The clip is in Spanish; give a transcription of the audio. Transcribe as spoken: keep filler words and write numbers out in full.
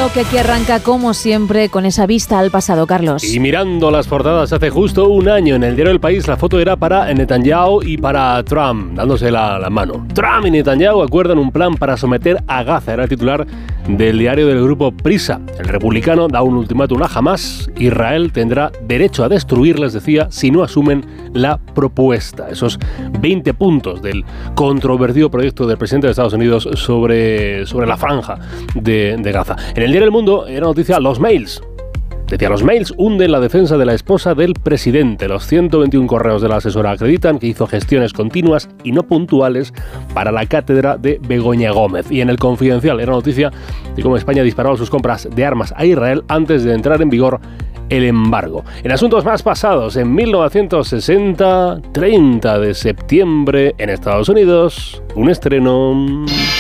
Diario que aquí arranca como siempre con esa vista al pasado, Carlos. Y mirando las portadas hace justo un año en el diario El País, la foto era para Netanyahu y para Trump, dándose la, la mano. Trump y Netanyahu acuerdan un plan para someter a Gaza, era el titular del diario del grupo Prisa. El republicano da un ultimátum a Hamas. Israel tendrá derecho a destruirles, decía, si no asumen la propuesta. Esos veinte puntos del controvertido proyecto del presidente de Estados Unidos sobre, sobre la franja de, de Gaza. En el diario El Mundo era noticia los mails. Decía, los mails hunden la defensa de la esposa del presidente. Los ciento veintiún correos de la asesora acreditan que hizo gestiones continuas y no puntuales para la cátedra de Begoña Gómez. Y en el Confidencial era noticia de cómo España disparó sus compras de armas a Israel antes de entrar en vigor el embargo. En asuntos más pasados, en mil novecientos sesenta, treinta de septiembre, en Estados Unidos, un estreno...